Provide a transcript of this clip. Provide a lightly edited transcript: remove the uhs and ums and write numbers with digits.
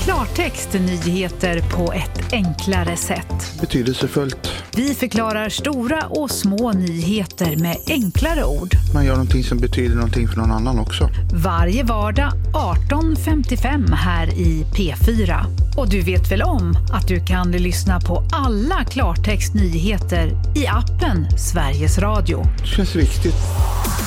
Klartext nyheter på ett enklare sätt. Betydelsefullt. Vi förklarar stora och små nyheter med enklare ord. Man gör någonting som betyder någonting för någon annan också. Varje vardag 18:55 här i P4. Och du vet väl om att du kan lyssna på alla Klartext nyheter i appen Sveriges Radio. Det känns viktigt.